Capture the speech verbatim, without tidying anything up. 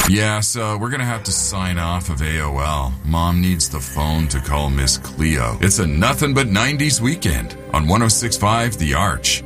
Yeah, so we're gonna have to sign off of A O L. Mom needs the phone to call Miss Cleo. It's a nothing but nineties weekend on one oh six point five The Arch.